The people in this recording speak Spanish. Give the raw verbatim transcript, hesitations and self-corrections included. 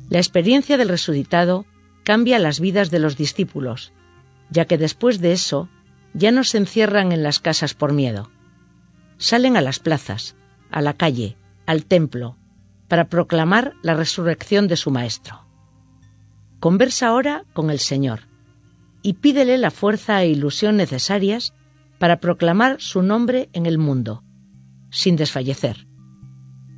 La experiencia del resucitado cambia las vidas de los discípulos, ya que después de eso ya no se encierran en las casas por miedo. Salen a las plazas, a la calle, al templo, para proclamar la resurrección de su Maestro. Conversa ahora con el Señor y pídele la fuerza e ilusión necesarias para proclamar su nombre en el mundo, sin desfallecer.